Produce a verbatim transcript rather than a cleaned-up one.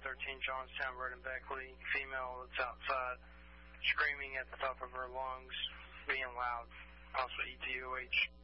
thirteen Johnstown Road in Beckley. Female that's outside, screaming at the top of her lungs, being loud, possibly E T O H.